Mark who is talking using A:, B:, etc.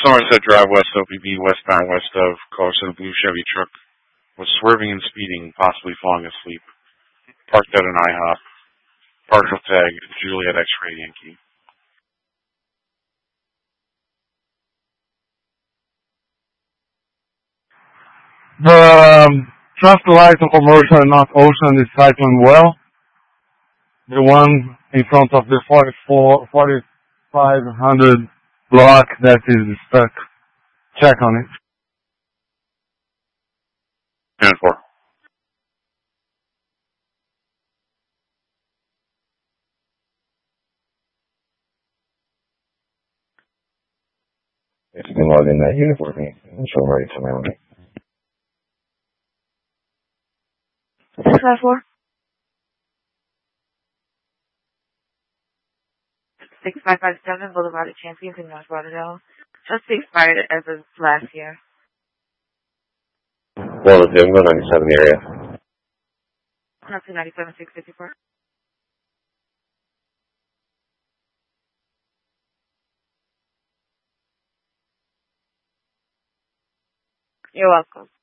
A: Somerset Drive, West OPB, westbound west of caller said a blue Chevy truck was swerving and speeding, possibly falling asleep. Parked at an IHOP. Partial tag, Juliet X-Ray Yankee.
B: The traffic light on Commercial and North Ocean is cycling well. The one in front of the 4500 block that is stuck. Check on it.
A: 10-4.
C: It's been logged in that unit for me. So I'm ready for my own.
D: 654. 6557 Boulevard of Champions in North Lauderdale. Just expired as of last year.
C: Well, the Denver 97 area.
D: Not 297 654. You're welcome.